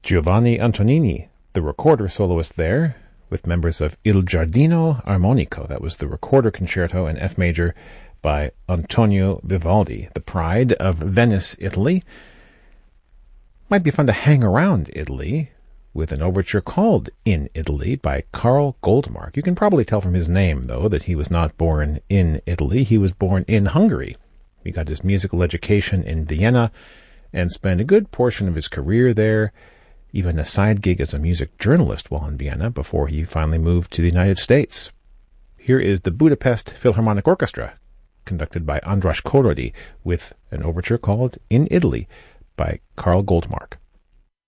Giovanni Antonini, the recorder soloist there, with members of Il Giardino Armonico. That was the recorder concerto in F major by Antonio Vivaldi, the pride of Venice, Italy. Might be fun to hang around Italy with an overture called In Italy by Karl Goldmark. You can probably tell from his name, though, that he was not born in Italy. He was born in Hungary. He got his musical education in Vienna and spent a good portion of his career there, even a side gig as a music journalist while in Vienna before he finally moved to the United States. Here is the Budapest Philharmonic Orchestra, conducted by András Korody, with an overture called In Italy by Karl Goldmark.